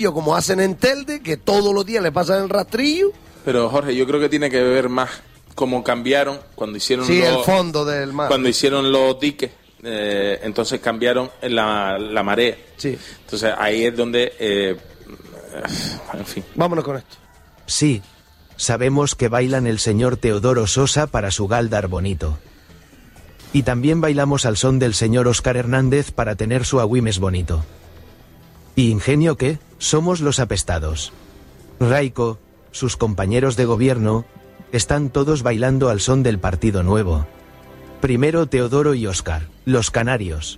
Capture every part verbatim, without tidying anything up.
como hacen en Telde, que todos los días le pasan el rastrillo. Pero Jorge, yo creo que tiene que ver más cómo cambiaron cuando hicieron sí, los, el fondo del mar. Cuando hicieron los diques, eh, entonces cambiaron la, la marea. Sí. Entonces ahí es donde, eh, en fin. Vámonos con esto. Sí, sabemos que bailan el señor Teodoro Sosa para su Galdar bonito. Y también bailamos al son del señor Óscar Hernández para tener su agüimes bonito. ¿Y Ingenio qué? Somos los apestados. Raico, sus compañeros de gobierno, están todos bailando al son del Partido Nuevo. Primero Teodoro y Óscar, los canarios.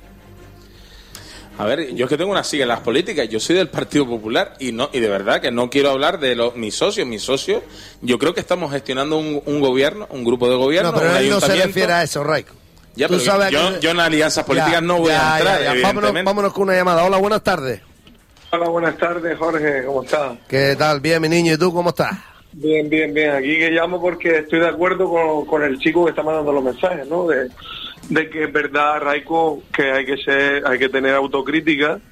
A ver, yo es que tengo una sigla en las políticas, yo soy del Partido Popular y no y de verdad que no quiero hablar de los, mis socios, mis socios, yo creo que estamos gestionando un, un gobierno, un grupo de gobierno, no, pero un él no se ayuntamiento. refiere a eso, Raico. Ya, Tú pero sabes yo, que... yo en alianzas políticas ya, no voy ya, a entrar, ya, ya. evidentemente. Vámonos, vámonos con una llamada. Hola, buenas tardes. Hola, buenas tardes, Jorge, ¿cómo estás? ¿Qué tal? Bien, mi niño, ¿y tú cómo estás? Bien, bien, bien. Aquí que llamo porque estoy de acuerdo con, con el chico que está mandando los mensajes, ¿no? De, de que es verdad, Raico, que hay que ser, hay que tener autocrítica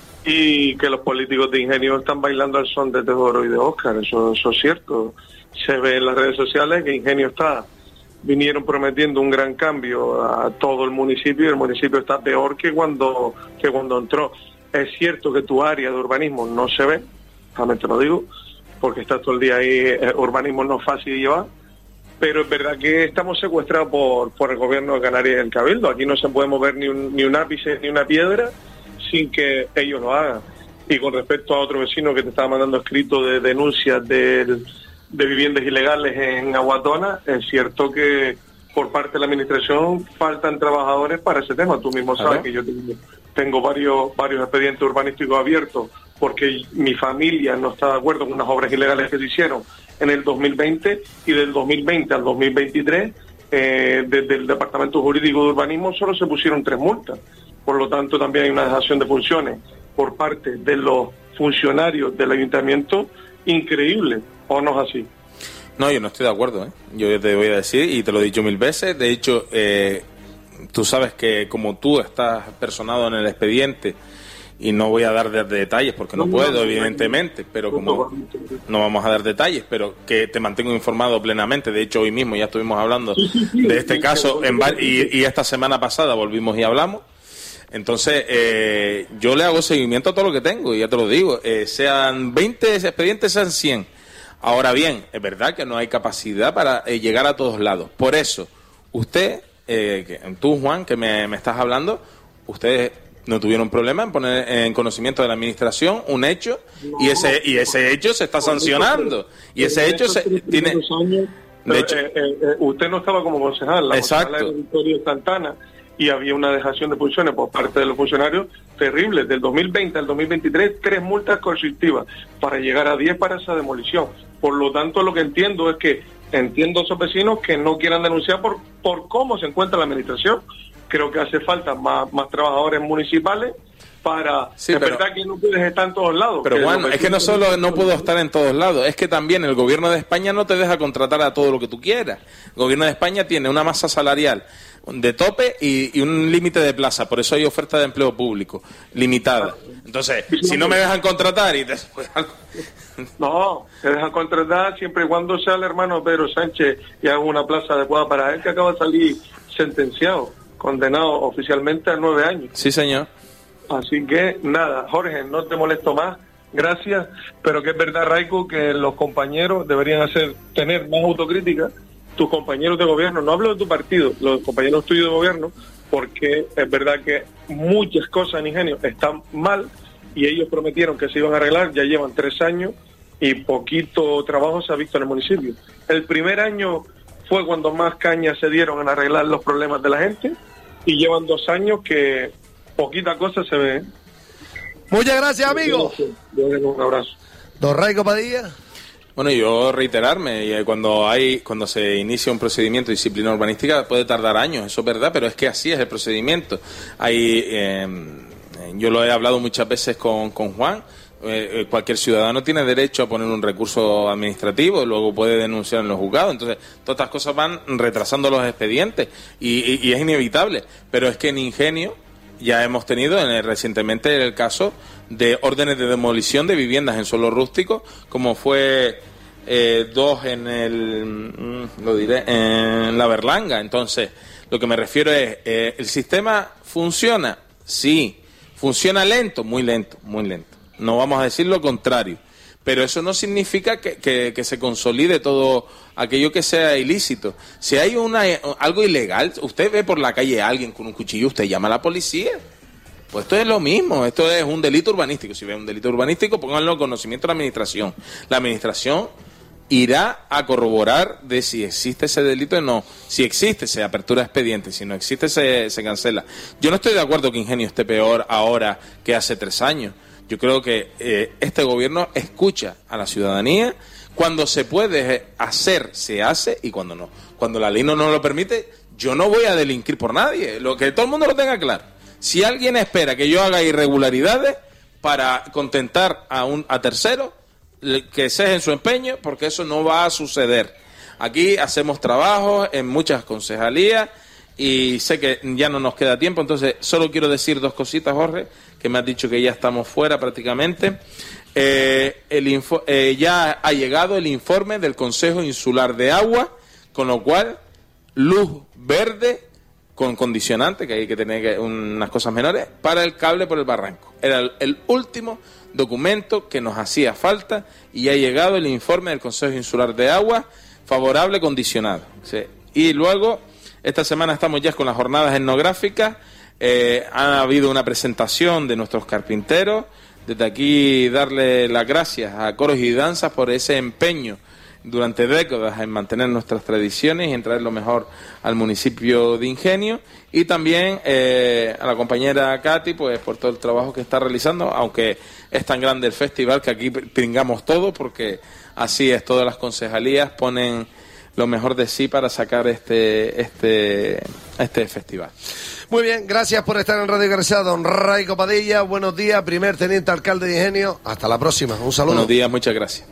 y que los políticos de Ingenio están bailando al son de Teodoro y de Óscar. Eso, eso es cierto. Se ve en las redes sociales que Ingenio está, vinieron prometiendo un gran cambio a todo el municipio y el municipio está peor que cuando, que cuando entró. Es cierto que tu área de urbanismo no se ve, realmente lo digo, porque está todo el día ahí, eh, urbanismo no es fácil de llevar, pero es verdad que estamos secuestrados por, por el gobierno de Canarias y el Cabildo. Aquí no se puede mover ni un, ni un ápice ni una piedra sin que ellos lo hagan. Y con respecto a otro vecino que te estaba mandando escrito de denuncias de, de viviendas ilegales en Aguatona, es cierto que por parte de la administración faltan trabajadores para ese tema. Tú mismo sabes que yo tengo, tengo varios varios expedientes urbanísticos abiertos porque mi familia no está de acuerdo con unas obras ilegales que se hicieron en el dos mil veinte, y del dos mil veinte al dos mil veintitrés eh, desde el Departamento Jurídico de Urbanismo solo se pusieron tres multas. Por lo tanto, también hay una dejación de funciones por parte de los funcionarios del ayuntamiento increíble, ¿o no es así? No, yo no estoy de acuerdo, ¿eh? Yo te voy a decir, y te lo he dicho mil veces, de hecho, eh, tú sabes que como tú estás personado en el expediente, y no voy a dar de, de detalles porque no, no puedo, no, evidentemente, pero como no vamos a dar detalles, pero que te mantengo informado plenamente. De hecho, hoy mismo ya estuvimos hablando de este caso en, y, y esta semana pasada volvimos y hablamos. Entonces, eh, yo le hago seguimiento a todo lo que tengo, y ya te lo digo, eh, sean veinte expedientes, sean cien. Ahora bien, es verdad que no hay capacidad para eh, llegar a todos lados. Por eso, usted, eh, que, tú, Juan, que me, me estás hablando, ustedes no tuvieron problema en poner en conocimiento de la administración un hecho, no, y ese y ese hecho se está sancionando, y ese hecho se tiene... Años, de hecho, eh, eh, eh, usted no estaba como concejal, la exacto, concejal era Victoria Santana, y había una dejación de funciones por parte de los funcionarios terrible. Del dos mil veinte al dos mil veintitrés, tres multas coercitivas para llegar a diez para esa demolición. Por lo tanto, lo que entiendo es que entiendo a esos vecinos que no quieran denunciar por, por cómo se encuentra la administración. Creo que hace falta más, más trabajadores municipales para... Sí, es pero, verdad que no puedes estar en todos lados. Pero bueno, es que no solo no puedo estar en todos lados, es que también el gobierno de España no te deja contratar a todo lo que tú quieras. El gobierno de España tiene una masa salarial de tope y, y un límite de plaza, por eso hay oferta de empleo público limitada. Entonces, si no me dejan contratar y... Te... No, te dejan contratar siempre y cuando sea el hermano Pedro Sánchez y haga una plaza adecuada para él, que acaba de salir sentenciado, condenado oficialmente a nueve años. Sí, señor. Así que, nada, Jorge, no te molesto más, gracias, pero que es verdad, Raico, que los compañeros deberían hacer tener más autocrítica, tus compañeros de gobierno, no hablo de tu partido, los compañeros tuyos de gobierno, porque es verdad que muchas cosas en Ingenio están mal, y ellos prometieron que se iban a arreglar, ya llevan tres años, y poquito trabajo se ha visto en el municipio. El primer año fue cuando más cañas se dieron en arreglar los problemas de la gente, y llevan dos años que poquita cosa se ve. Muchas gracias, amigo. Un abrazo. Don Raico Padilla. Bueno, yo reiterarme, cuando hay cuando se inicia un procedimiento de disciplina urbanística puede tardar años, eso es verdad, pero es que así es el procedimiento. Hay, eh, yo lo he hablado muchas veces con, con Juan. Eh, cualquier ciudadano tiene derecho a poner un recurso administrativo, luego puede denunciar en los juzgados. Entonces, todas estas cosas van retrasando los expedientes y, y, y es inevitable. Pero es que en Ingenio ya hemos tenido en el, recientemente el caso de órdenes de demolición de viviendas en suelo rústico, como fue eh, dos en el, mm, lo diré, en la Berlanga. Entonces, lo que me refiero es, eh, ¿el sistema funciona? Sí. ¿Funciona lento? Muy lento, muy lento. No vamos a decir lo contrario. Pero eso no significa que, que, que se consolide todo aquello que sea ilícito. Si hay una algo ilegal, usted ve por la calle a alguien con un cuchillo, usted llama a la policía. Pues esto es lo mismo, esto es un delito urbanístico. Si ve un delito urbanístico, pónganlo en conocimiento de la administración. La administración irá a corroborar de si existe ese delito o no. Si existe, se apertura expediente. Si no existe, se, se cancela. Yo no estoy de acuerdo que Ingenio esté peor ahora que hace tres años. Yo creo que eh, este gobierno escucha a la ciudadanía. Cuando se puede hacer, se hace, y cuando no. Cuando la ley no nos lo permite, yo no voy a delinquir por nadie. Lo que todo el mundo lo tenga claro. Si alguien espera que yo haga irregularidades para contentar a un a terceros, que cejen su empeño, porque eso no va a suceder. Aquí hacemos trabajos en muchas concejalías y sé que ya no nos queda tiempo, entonces solo quiero decir dos cositas, Jorge, que me has dicho que ya estamos fuera prácticamente. Eh, el info, eh, ya ha llegado el informe del Consejo Insular de Agua, con lo cual, luz verde con condicionante, que hay que tener unas cosas menores, para el cable por el barranco. Era el, el último documento que nos hacía falta y ha llegado el informe del Consejo Insular de Agua, favorable condicionado. Sí. Y luego, esta semana estamos ya con las jornadas etnográficas. Eh, ha habido una presentación de nuestros carpinteros. Desde aquí darle las gracias a Coros y Danzas por ese empeño durante décadas en mantener nuestras tradiciones y en traer lo mejor al municipio de Ingenio, y también eh, a la compañera Katy pues por todo el trabajo que está realizando, aunque es tan grande el festival que aquí pringamos todo, porque así es, todas las concejalías ponen lo mejor de sí para sacar este este este festival. Muy bien, gracias por estar en Radio García, don Raico Padilla. Buenos días, primer teniente alcalde de Ingenio. Hasta la próxima, un saludo. Buenos días, muchas gracias.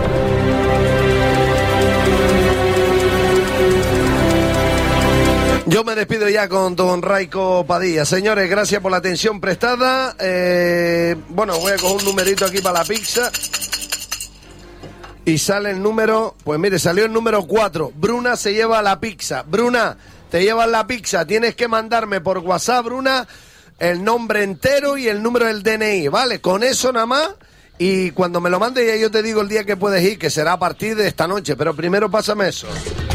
Yo me despido ya con don Raico Padilla. Señores, gracias por la atención prestada. Eh, bueno, voy a coger un numerito aquí para la pizza. Y sale el número, pues mire, salió el número cuatro. Bruna se lleva la pizza. Bruna, te llevas la pizza. Tienes que mandarme por WhatsApp, Bruna, el nombre entero y el número del D N I, ¿vale? Con eso nada más. Y cuando me lo mandes ya yo te digo el día que puedes ir, que será a partir de esta noche. Pero primero pásame eso.